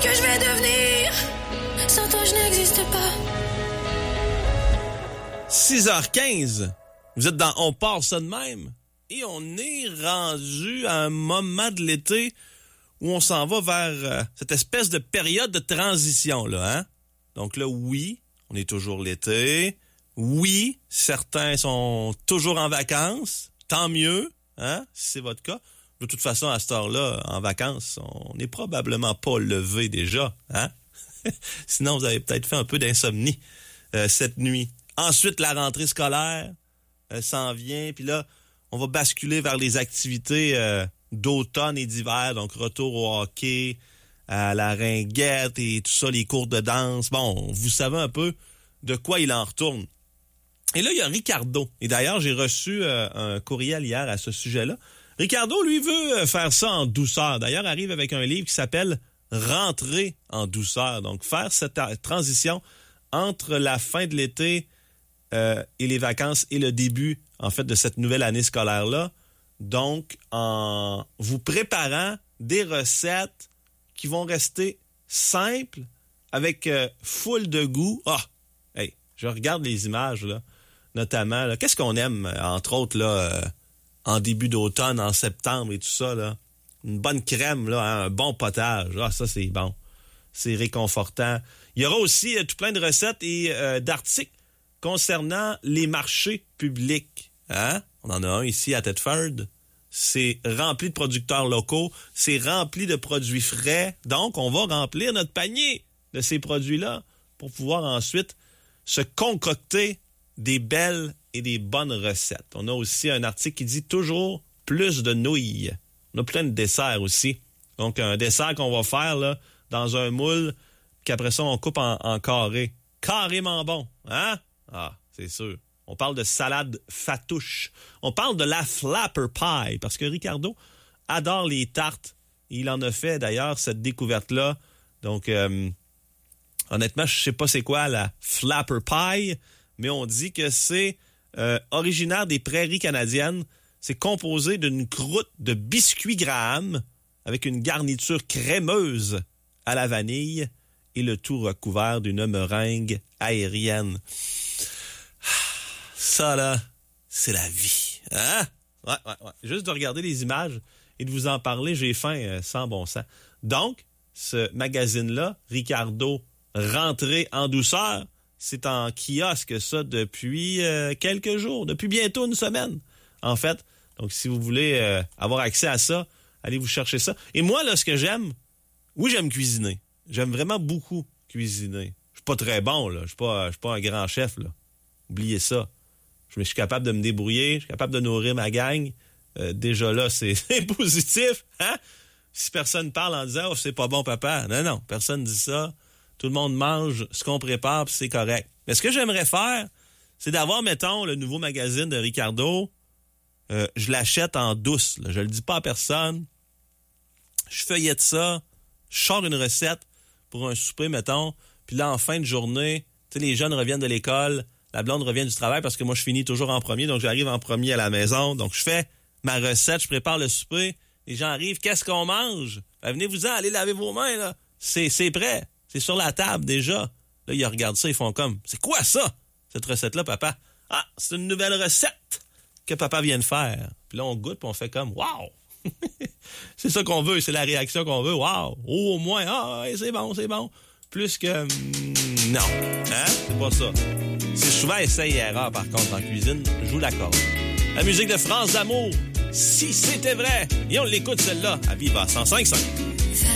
que je vais devenir? Sans toi, je n'existe pas. 6h15, vous êtes dans On part ça de même et on est rendu à un moment de l'été où on s'en va vers cette espèce de période de transition, là, hein? Donc là, oui, on est toujours l'été. Oui, certains sont toujours en vacances. Tant mieux, hein, si c'est votre cas. De toute façon, à cette heure-là, en vacances, on n'est probablement pas levé déjà, hein? Sinon, vous avez peut-être fait un peu d'insomnie cette nuit. Ensuite, la rentrée scolaire s'en vient. Puis là, on va basculer vers les activités d'automne et d'hiver. Donc, retour au hockey, à la ringuette et tout ça, les cours de danse. Bon, vous savez un peu de quoi il en retourne. Et là, il y a Ricardo. Et d'ailleurs, j'ai reçu un courriel hier à ce sujet-là. Ricardo, lui, veut faire ça en douceur. D'ailleurs, arrive avec un livre qui s'appelle « Rentrer en douceur ». Donc, faire cette transition entre la fin de l'été et les vacances et le début, en fait, de cette nouvelle année scolaire-là. Donc, en vous préparant des recettes qui vont rester simples, avec full de goût. Ah! Hey, je regarde les images, là, notamment. Là. Qu'est-ce qu'on aime, entre autres, là, en début d'automne, en septembre et tout ça, là? Une bonne crème, là, hein, un bon potage. Ah, ça, c'est bon. C'est réconfortant. Il y aura aussi tout plein de recettes et d'articles concernant les marchés publics. Hein? On en a un ici à Thetford. C'est rempli de producteurs locaux. C'est rempli de produits frais. Donc, on va remplir notre panier de ces produits-là pour pouvoir ensuite se concocter des belles et des bonnes recettes. On a aussi un article qui dit toujours plus de nouilles. On a plein de desserts aussi. Donc, un dessert qu'on va faire là, dans un moule, qu'après ça, on coupe en carrés. Carrément bon. Hein? Ah, c'est sûr. On parle de salade fatouche. On parle de la flapper pie, parce que Ricardo adore les tartes. Il en a fait, d'ailleurs, cette découverte-là. Donc, honnêtement, je sais pas c'est quoi la flapper pie, mais on dit que c'est originaire des prairies canadiennes. C'est composé d'une croûte de biscuits Graham avec une garniture crémeuse à la vanille et le tout recouvert d'une meringue aérienne. Ça, là, c'est la vie. Hein? Ouais. Juste de regarder les images et de vous en parler, j'ai faim sans bon sens. Donc, ce magazine-là, Ricardo, Rentrer en douceur, c'est en kiosque, ça, depuis quelques jours, depuis bientôt une semaine, en fait. Donc, si vous voulez avoir accès à ça, allez vous chercher ça. Et moi, là, ce que j'aime, oui, j'aime cuisiner. J'aime vraiment beaucoup cuisiner. Je suis pas très bon, là. Je suis pas un grand chef, là. Oubliez ça. Je suis capable de me débrouiller, je suis capable de nourrir ma gang. Déjà là, c'est positif, hein? Si personne parle en disant « Oh, c'est pas bon, papa », non, personne dit ça. Tout le monde mange ce qu'on prépare, puis c'est correct. Mais ce que j'aimerais faire, c'est d'avoir, mettons, le nouveau magazine de Ricardo. Je l'achète en douce. Là. Je le dis pas à personne. Je feuillette ça. Je sors une recette pour un souper, mettons. Puis là, en fin de journée, tu sais, les jeunes reviennent de l'école. La blonde revient du travail parce que moi, je finis toujours en premier. Donc, j'arrive en premier à la maison. Donc, je fais ma recette. Je prépare le souper. Les gens arrivent. Qu'est-ce qu'on mange? Ben, venez-vous-en. Allez laver vos mains, là. C'est prêt. C'est sur la table, déjà. Là, ils regardent ça. Ils font comme, c'est quoi ça? Cette recette-là, papa? Ah, c'est une nouvelle recette que papa vient de faire. Puis là, on goûte puis on fait comme, wow! C'est ça qu'on veut. C'est la réaction qu'on veut. Wow! Oh, au moins, ah, c'est bon. Plus que, non. Hein? C'est pas ça. C'est souvent essai et erreur, par contre, en cuisine. Je vous l'accorde. La musique de France d'Amour, si c'était vrai. Et on l'écoute, celle-là, à Viva 105.5.